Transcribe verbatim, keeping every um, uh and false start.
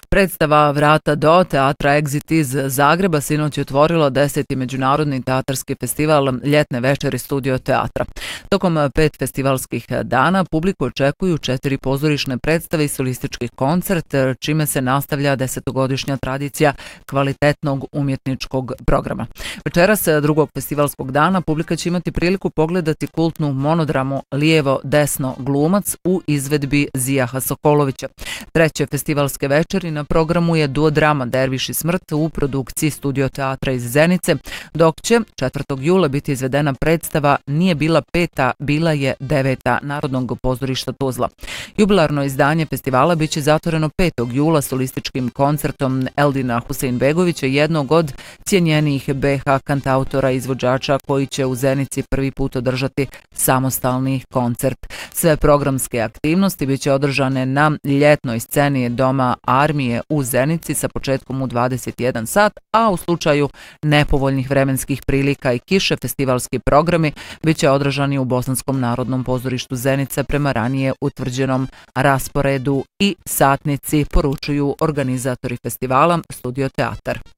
Predstava Vrata do teatra Exit iz Zagreba sinoć je otvorila deseti međunarodni teatarski festival Ljetne večeri Studio teatra. Tokom pet festivalskih dana publiku očekuju četiri pozorišne predstave i solistički koncert, čime se nastavlja desetogodišnja tradicija kvalitetnog umjetničkog programa. Večeras drugog festivalskog dana publika će imati priliku pogledati kultnu monodramu Lijevo-desno glumac u izvedbi Zijaha Sokolovića. Treće festivalske večeri na programu je duodrama Derviš i smrt u produkciji Studio teatra iz Zenice, dok će četvrtog jula biti izvedena predstava Nije bila peta, bila je deveta Narodnog pozorišta Tuzla. Jubilarno izdanje festivala biće zatvoreno petog jula solističkim koncertom Eldina Huseinbegovića, jednog od cijenjenijih be ha kantautora i izvođača koji će u Zenici prvi put održati samostalni koncert. Sve programske aktivnosti biće održane na ljetnoj sceni Doma Armije u Zenici sa početkom u dvadeset jedan sat, a u slučaju nepovoljnih vremenskih prilika i kiše festivalski programi biće održani u Bosanskom narodnom pozorištu Zenica prema ranije utvrđenom rasporedu i satnici, poručuju organizatori festivala Studio teatar.